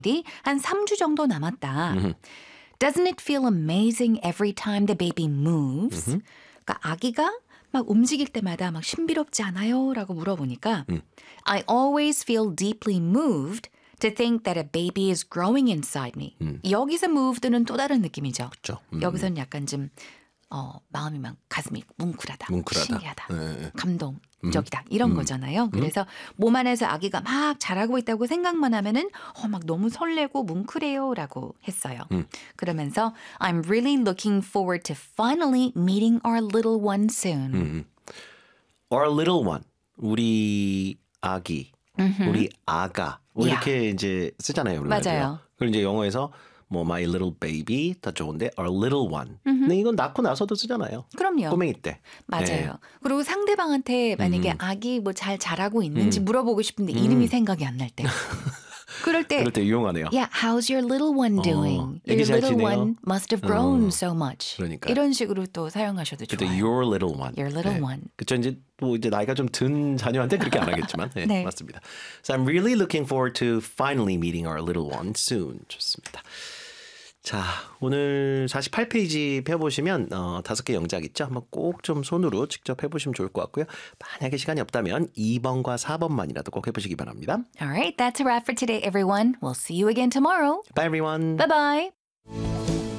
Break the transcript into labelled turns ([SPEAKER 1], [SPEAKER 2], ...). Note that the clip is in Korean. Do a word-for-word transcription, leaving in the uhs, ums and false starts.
[SPEAKER 1] 한 삼 주 정도 남았다. Mm-hmm. Doesn't it feel amazing every time the baby moves? Mm-hmm. 그러니까 아기가 막 움직일 때마다 막 신비롭지 않아요? 라고 물어보니까 mm. I always feel deeply moved to think that a baby is growing inside me. 음. 여기서 moved는 또 다른 느낌이죠.
[SPEAKER 2] 그렇죠. 음.
[SPEAKER 1] 여기서는 약간 좀 어, 마음이 막 가슴이 뭉클하다,
[SPEAKER 2] 뭉클하다.
[SPEAKER 1] 신기하다,
[SPEAKER 2] 네.
[SPEAKER 1] 감동적이다 음. 이런
[SPEAKER 2] 음.
[SPEAKER 1] 거잖아요. 그래서 음. 몸 안에서 아기가 막 자라고 있다고 생각만 하면은 어, 막 너무 설레고 뭉클해요라고 했어요. 음. 그러면서 I'm really looking forward to finally meeting our little one soon.
[SPEAKER 2] 음. Our little one, 우리 아기, mm-hmm. 우리 아가. 뭐 yeah. 이렇게 이제 쓰잖아요.
[SPEAKER 1] 맞아요.
[SPEAKER 2] 그리고 이제 영어에서 뭐 my little baby 더 좋은데 our little one. Mm-hmm. 근데 이건 낳고 나서도 쓰잖아요.
[SPEAKER 1] 그럼요.
[SPEAKER 2] 꼬맹이 때.
[SPEAKER 1] 맞아요. 네. 그리고 상대방한테 만약에 mm-hmm. 아기 뭐 잘 자라고 있는지 mm-hmm. 물어보고 싶은데 mm-hmm. 이름이 생각이 안 날 때. 그럴 때,
[SPEAKER 2] 그럴 때 유용하네요.
[SPEAKER 1] Yeah, how's your little one doing?
[SPEAKER 2] 어,
[SPEAKER 1] Your
[SPEAKER 2] 잘
[SPEAKER 1] little
[SPEAKER 2] 지내요?
[SPEAKER 1] one must have grown
[SPEAKER 2] 어,
[SPEAKER 1] so much.
[SPEAKER 2] 그러니까요.
[SPEAKER 1] 이런 식으로 또 사용하셔도 좋아요.
[SPEAKER 2] your little one.
[SPEAKER 1] Your little
[SPEAKER 2] 네.
[SPEAKER 1] one.
[SPEAKER 2] 그쵸, 이제 또 이제 나이가 좀 든 자녀한테 그렇게 안 하겠지만, 네,
[SPEAKER 1] 네.
[SPEAKER 2] 맞습니다. So I'm really looking forward to finally meeting our little one soon. 좋습니다. 자, 오늘 사십팔 페이지 펴보시면 어, 다섯 개 영작 있죠? 한번 꼭 좀 손으로 직접 해보시면 좋을 것 같고요. 만약에 시간이 없다면 이 번과 사 번만이라도 꼭 해보시기 바랍니다.
[SPEAKER 1] All right, that's a wrap for today, everyone. We'll see you again tomorrow.
[SPEAKER 2] Bye, everyone.
[SPEAKER 1] Bye-bye.